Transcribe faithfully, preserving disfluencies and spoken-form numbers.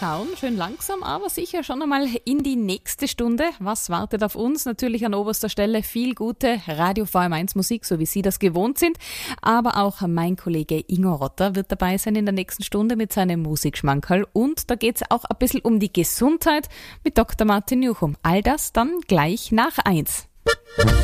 schauen, schön langsam, aber sicher schon einmal in die nächste Stunde. Was wartet auf uns? Natürlich an oberster Stelle viel gute Radio V M eins Musik, so wie Sie das gewohnt sind. Aber auch mein Kollege Ingo Rotter wird dabei sein in der nächsten Stunde mit seinem Musikschmankerl. Und da geht es auch ein bisschen um die Gesundheit mit Doktor Martin Juchum. All das dann gleich nach eins.